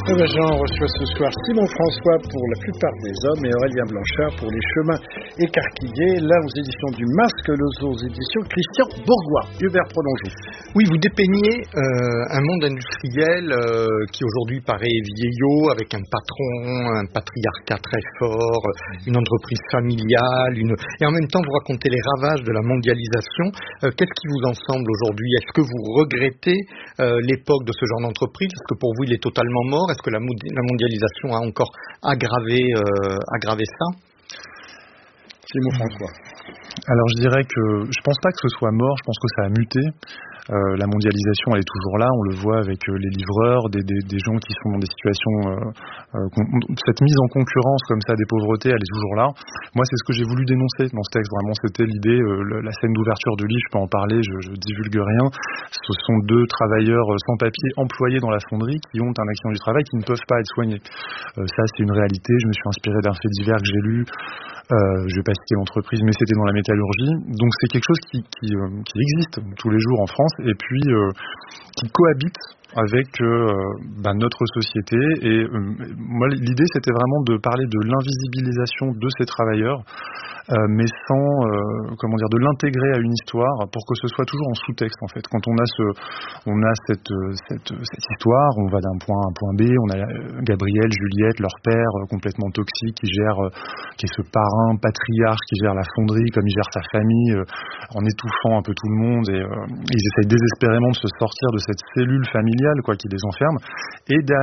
Jean reçoit ce soir Simon François pour La plupart des hommes et Aurélien Blanchard pour Les chemins écarquillés, là aux éditions du Masque, aux éditions Christian Bourgois. Hubert Prolongé. Oui, vous dépeignez un monde industriel qui aujourd'hui paraît vieillot, avec un patron, un patriarcat très fort, une entreprise familiale, et en même temps vous racontez les ravages de la mondialisation. Qu'est-ce qui vous en semble aujourd'hui? Est-ce que vous regrettez l'époque de ce genre d'entreprise? Est-ce que pour vous il est totalement mort? Est-ce que la mondialisation a encore aggravé ça? Simon François. Alors je dirais que je pense pas que ce soit mort, je pense que ça a muté. La mondialisation, elle est toujours là, on le voit avec les livreurs, des gens qui sont dans des situations, cette mise en concurrence comme ça des pauvretés, elle est toujours là. Moi, c'est ce que j'ai voulu dénoncer dans ce texte, vraiment, c'était l'idée, la scène d'ouverture du livre, je peux en parler, je divulgue rien. Ce sont deux travailleurs sans papier employés dans la fonderie qui ont un accident du travail qui ne peuvent pas être soignés. Ça, c'est une réalité, je me suis inspiré d'un fait divers que j'ai lu. Je vais pas citer l'entreprise, mais c'était dans la métallurgie. Donc c'est quelque chose qui existe tous les jours en France et puis qui cohabite avec notre société. Et moi, l'idée, c'était vraiment de parler de l'invisibilisation de ces travailleurs, mais sans, de l'intégrer à une histoire pour que ce soit toujours en sous-texte, en fait. Quand on a cette histoire, on va d'un point A à un point B, on a Gabriel, Juliette, leur père, complètement toxique, qui est ce parrain patriarche qui gère la fonderie comme il gère sa famille, en étouffant un peu tout le monde, et ils essayent désespérément de se sortir de cette cellule familiale, qui les enferme. Et